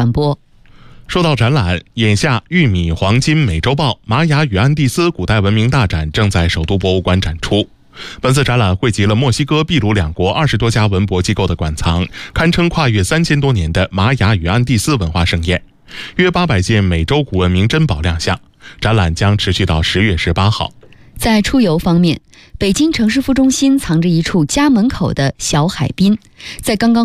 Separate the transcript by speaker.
Speaker 1: 传播。
Speaker 2: 说到展览，眼下玉米、黄金、美洲豹、玛雅与安第斯古代文明大展正在首都博物馆展出。本次展览汇集了墨西哥、秘鲁两国20多家文博机构的馆藏，堪称跨越3000多年的玛雅与安第斯文化盛宴。约800件美洲古文明珍宝亮相，展览将持续到10月18号。
Speaker 1: 在出游方面，北京城市副中心藏着一处家门口的小海滨，在刚刚